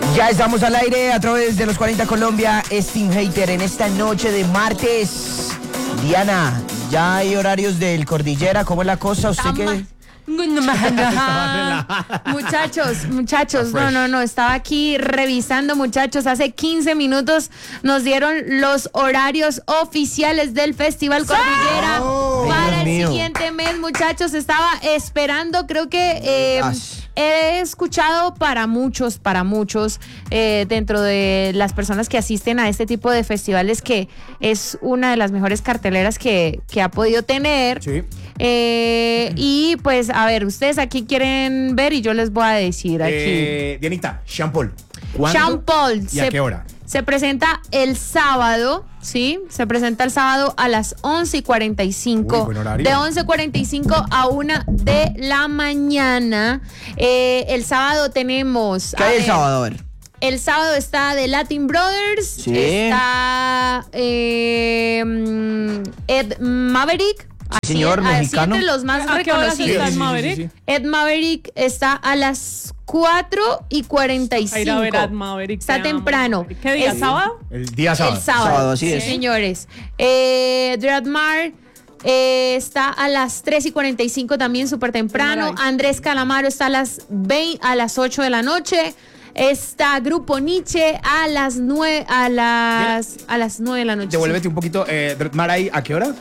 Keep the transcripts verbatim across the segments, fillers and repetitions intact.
Ya estamos al aire a través de los cuarenta Colombia, Steam Hater, en esta noche de martes. Diana, ¿ya hay horarios del Cordillera? ¿Cómo es la cosa? ¿Usted qué...? Muchachos, muchachos, no, no, no, estaba aquí revisando, muchachos, hace quince minutos nos dieron los horarios oficiales del Festival Cordillera oh, para el mío. siguiente mes, muchachos, estaba esperando, creo que eh, he escuchado para muchos, para muchos, eh, dentro de las personas que asisten a este tipo de festivales, que es una de las mejores carteleras que, que ha podido tener. Sí. Eh, y pues, a ver, ustedes aquí quieren ver y yo les voy a decir aquí. Eh, Dianita, Sean Paul. Sean Paul. ¿Y a qué hora? Se presenta el sábado, ¿sí? Se presenta el sábado a las once y cuarenta y cinco. Uy, buen horario. De once y cuarenta y cinco a una de la mañana. Eh, el sábado tenemos... ¿Qué hay el sábado? A ver. El sábado está The Latin Brothers. Sí. Está eh, Ed Maverick. Sí, señor, así, mexicano. Así entre los más ¿A qué hora reconocidos. está Sí, sí, sí, Maverick? sí, sí. Ed Maverick está a las cuatro y cuarenta y A ir a ver cinco. Ed Maverick. Está te amo, temprano. Maverick. ¿Qué día? Es- ¿Sábado? El día sábado. El sábado. Sábado, así sí, es. señores. Eh, Dreadmar eh, está a las tres y cuarenta y cinco también, súper temprano. Maravilla. Andrés Calamaro está a las veinte, a las ocho de la noche. Está Grupo Nietzsche a las nueve, a las, a las nueve de la noche. Devuélvete un poquito. Eh, Maray, ¿a qué hora?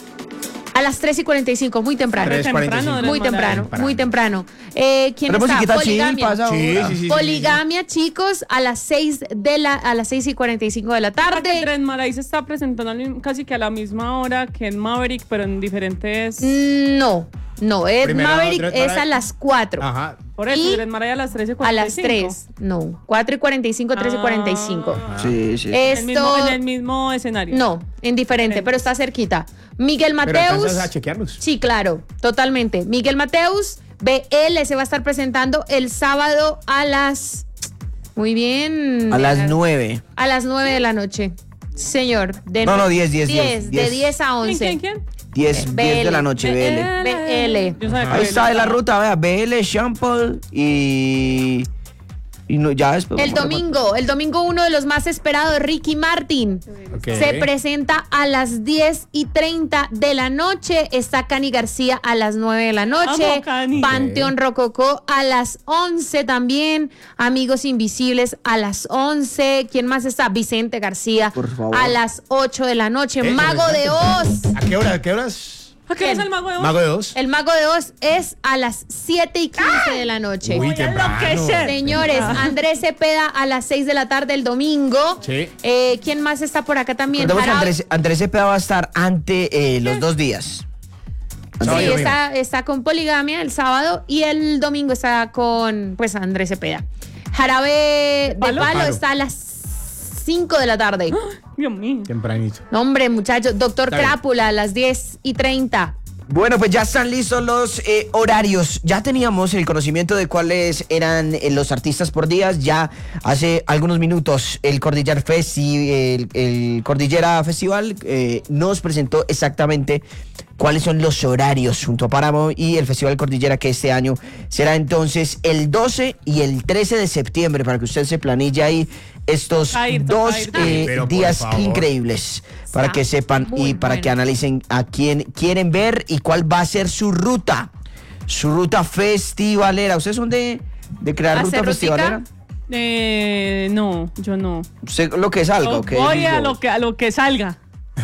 A las tres y cuarenta y cinco, muy temprano. tres cuarenta y cinco. Temprano, Muy Dread Maray. temprano, muy temprano. Eh, ¿Quién Pero está? musiquita chill, Poligamia. pasa Sí, ahora. sí, sí, sí. Poligamia, chicos, a las seis de la, a las seis y cuarenta y cinco de la Porque tarde. Dread Maray se está presentando al mismo- casi que a la misma hora que en Maverick, pero en diferentes... No, no, Ed Primero, Maverick Dread es Maray. a las cuatro. Ajá. Por eso, y Dread Maray a las trece y A cuarenta y las cinco. tres, no, cuatro y cuarenta y cinco, tres y cuarenta y cinco. Sí, sí. En el, mismo, Esto, en el mismo escenario. no, indiferente, pero está cerquita. Miguel Pero Mateus. alcanzas a chequearlos. Sí, claro, totalmente. Miguel Mateus, B L, se va a estar presentando el sábado a las... Muy bien. A las nueve. A las nueve de la noche. Señor. De No, nue- no, diez, diez, diez, diez. de diez a ¿Quién, once. quién, quién? diez, B diez L. de la noche, B L. B L. Yo sabía que Ahí B L está en la estaba- ruta, vea, B L, Sean Paul y... Y no, ya después... El domingo, el domingo uno de los más esperados, Ricky Martin. Ok. Se presenta a las diez y treinta de la noche. Está Cani García a las nueve de la noche. Amo Cani. Panteón Rococó a las once también. Amigos Invisibles a las once. ¿Quién más está? Vicente García Por favor. a las ocho de la noche. Eh, Mago de Oz. ¿A qué hora? ¿A qué horas? ¿A qué hora es ¿Quién? el Mago de Oz? Mago de Oz. El Mago de Oz es a las siete y quince de la noche. Uy, Voy a temprano. enloquecer. Señores, Andrés Cepeda a las seis de la tarde el domingo. Sí. Eh, ¿Quién más está por acá también? Recordemos que Jarabe- Andrés, Andrés Cepeda va a estar ante eh, los dos días. Sábado y Sí, domingo. está, está con Poligamia el sábado y el domingo está con pues Andrés Cepeda. Jarabe de palo? Palo Palo. está a las cinco de la tarde. Dios mío. Tempranito. No, hombre, muchachos. Doctor Está bien. Crápula a las diez y treinta. Bueno, pues ya están listos los eh, horarios. Ya teníamos el conocimiento de cuáles eran eh, los artistas por días. Ya hace algunos minutos el Cordillera Festi, el, el Cordillera Festival eh, nos presentó exactamente cuáles son los horarios junto a Páramo y el Festival Cordillera, que este año será entonces el doce y el trece de septiembre, para que usted se planille ahí estos Toca ir, toca dos ir. eh, Pero por días favor. increíbles, para Está que sepan muy y para bueno. que analicen a quién quieren ver y cuál va a ser su ruta, su ruta festivalera. ¿Ustedes son de, de crear ¿Hacer ruta rutica? festivalera? Eh, no, yo no. ¿Usted lo que salga Yo o qué? voy a Digo, lo que, a lo que salga.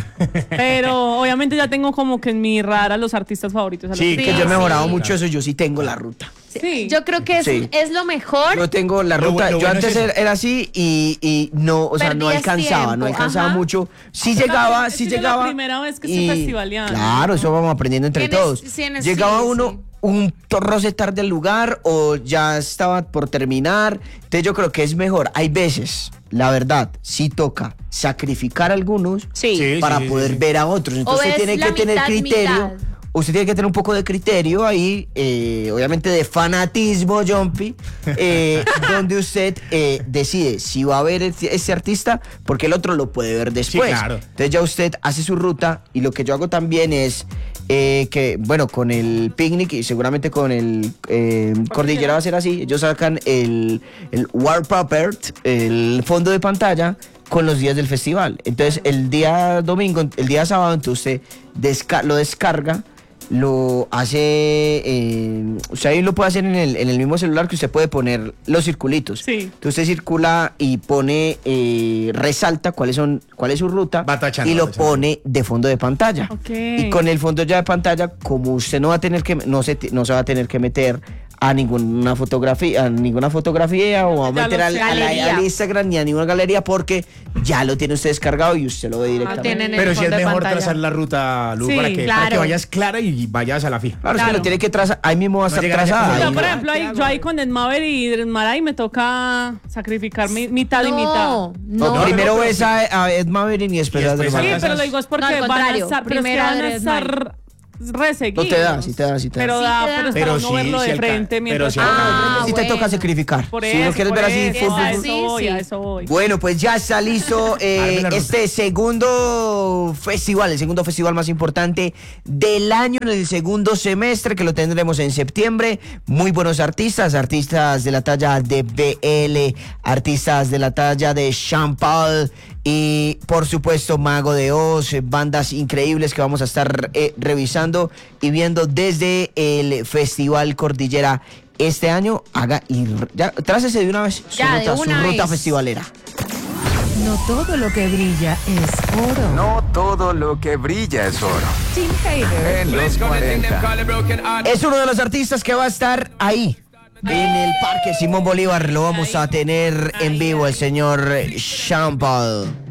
Pero obviamente ya tengo como que en mi radar a los artistas favoritos. a los Sí, que- que yo he mejorado sí. mucho eso, yo sí tengo la ruta. Sí. Yo creo que es, Sí. es lo mejor. Yo tengo la Lo bu- ruta, lo yo bueno antes es eso. era, era así y, y no, o sea, no Perdías alcanzaba, tiempo, no alcanzaba ajá. mucho. Sí Esta llegaba, es sí que es la llegaba. primera vez que estoy festivaleando. Claro, eso vamos aprendiendo entre Tienes- todos. tienes- Llegaba sí, uno sí. un roce tarde al lugar o ya estaba por terminar. Entonces yo creo que es mejor. Hay veces, la verdad, sí toca sacrificar a algunos Sí. Sí. para poder sí. ver a otros. Entonces O usted ves tiene la que tener mitad, criterio. mitad. Usted tiene que tener un poco de criterio ahí, eh, obviamente de fanatismo, Jumpy, eh, donde usted eh, decide si va a ver ese ese artista, porque el otro lo puede ver después. claro. Entonces ya usted hace su ruta y lo que yo hago también es eh, que bueno, con el picnic y seguramente con el eh, Cordillera va a ser así. Ellos sacan el, el wallpaper, el fondo de pantalla con los días del festival. Entonces el día domingo, el día sábado, entonces usted desca- lo descarga, lo hace, eh, o sea, ahí lo puede hacer en el, en el mismo celular, que usted puede poner los circulitos. Sí. Entonces usted circula y pone, eh, resalta cuáles son, cuál es su ruta, Va tachando, y lo va tachando. pone de fondo de pantalla. Ok. Y con el fondo ya de pantalla, como usted no va a tener que, no se, no se va a tener que meter a ninguna fotografía, a ninguna fotografía o a Ya meter lo al, sé. a la- Galería. al Instagram ni a ninguna galería, porque ya lo tiene usted descargado y usted lo ve directamente. tienen el Pero sí es fondo de mejor pantalla. trazar la ruta, Lu, Sí, para, que, para claro. que vayas clara y vayas a la fija. Claro, es que Claro. lo tiene que trazar, ahí mismo va a No estar llegar allá trazada. como Yo, ahí. por Ay, ejemplo, ¿qué ahí, hago? yo ahí con el Maverick y el Maray me toca sacrificar mi, mitad y mitad. No, No, no. primero no, pero ves a, a Ed Maverick y después Y a después Drew a- Sí, Barrymore. pero lo digo es porque No, al van a contrario, estar, pero es que primero van a Adrián estar reseguidos. No te da, sí te da, sí te da. Pero Sí da, te da. pero es Pero para sí, no verlo sí de alcanza, frente pero mientras sí uno- Ah, Sí te bueno. toca sacrificar. Por si eso, lo quieres por ver así, eso, fum, fum, a fum. eso voy, Sí, a sí. eso voy. Bueno, pues ya está listo eh, Arme la ruta. este segundo festival, el segundo festival más importante del año, en el segundo semestre, que lo tendremos en septiembre. Muy buenos artistas, artistas de la talla de B L, artistas de la talla de Sean Paul y por supuesto Mago de Oz, eh, bandas increíbles que vamos a estar eh, revisando y viendo desde el Festival Cordillera este año. Haga y r- ya trácese de una vez su Ya, de ruta, su una ruta vez. festivalera. No todo lo que brilla es oro. No todo lo que brilla es oro. Tim Hader. En los cuarenta. Es uno de los artistas que va a estar ahí, en el Parque Simón Bolívar. Lo vamos a tener en vivo, el señor Sean Paul.